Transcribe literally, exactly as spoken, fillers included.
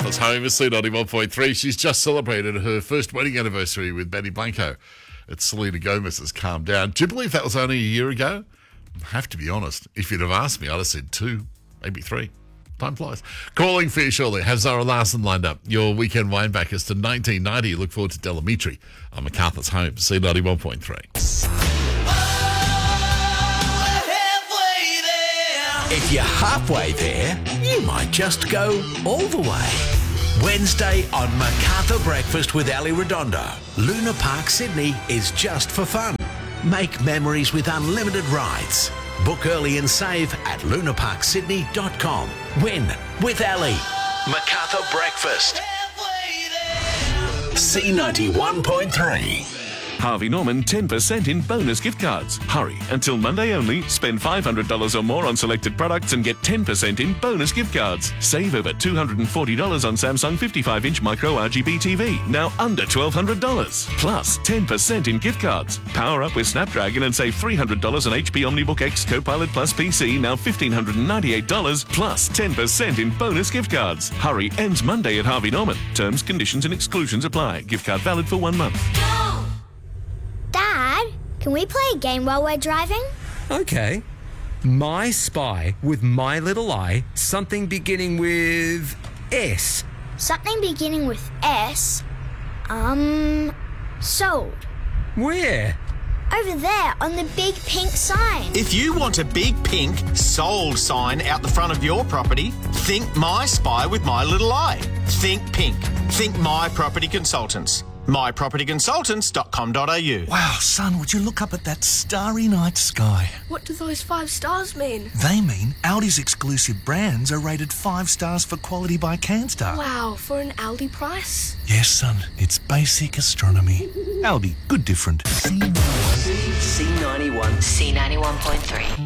MacArthur's home is C ninety-one point three. She's just celebrated her first wedding anniversary with Benny Blanco. It's Selena Gomez's Calm Down. Do you believe that was only a year ago? I have to be honest. If you'd have asked me, I'd have said two, maybe three. Time flies. Calling for you shortly. Have Zara Larson lined up. Your weekend wine backers to nineteen ninety. Look forward to Delamitri on MacArthur's home, C ninety-one point three. If you're halfway there, you might just go all the way. Wednesday on MacArthur Breakfast with Ali Redondo. Luna Park Sydney is just for fun. Make memories with unlimited rides. Book early and save at luna park sydney dot com. Win with Ali. MacArthur Breakfast. C ninety-one point three. Harvey Norman ten percent in bonus gift cards. Hurry, until Monday only. Spend five hundred dollars or more on selected products and get ten percent in bonus gift cards. Save over two hundred forty dollars on Samsung fifty-five inch micro R G B T V, now under twelve hundred dollars. Plus ten percent in gift cards. Power up with Snapdragon and save three hundred dollars on H P OmniBook X Copilot Plus P C, now one thousand five hundred ninety-eight dollars, plus ten percent in bonus gift cards. Hurry, ends Monday at Harvey Norman. Terms, conditions and exclusions apply. Gift card valid for one month. Dad, can we play a game while we're driving? Okay. My Spy with My Little Eye, something beginning with S. Something beginning with S? Um, sold. Where? Over there on the big pink sign. If you want a big pink sold sign out the front of your property, think My Spy with My Little Eye. Think pink. Think My Property Consultants. my property consultants dot com dot a u. Wow, son, would you look up at that starry night sky? What do those five stars mean? They mean Aldi's exclusive brands are rated five stars for quality by Canstar. Wow, for an Aldi price? Yes, son, it's basic astronomy. Aldi, good different. C ninety-one. C ninety-one point three.